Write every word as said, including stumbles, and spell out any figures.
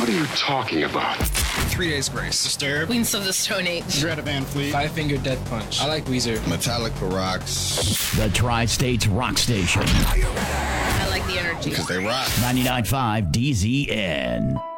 What are you talking about? Three Days Grace. Disturbed. Queens of the Stone Age. Greta Van Fleet. Five Finger Death Punch. I like Weezer. Metallica rocks. The Tri-States Rock Station. I like the energy. Because they rock. ninety-nine point five D Z N.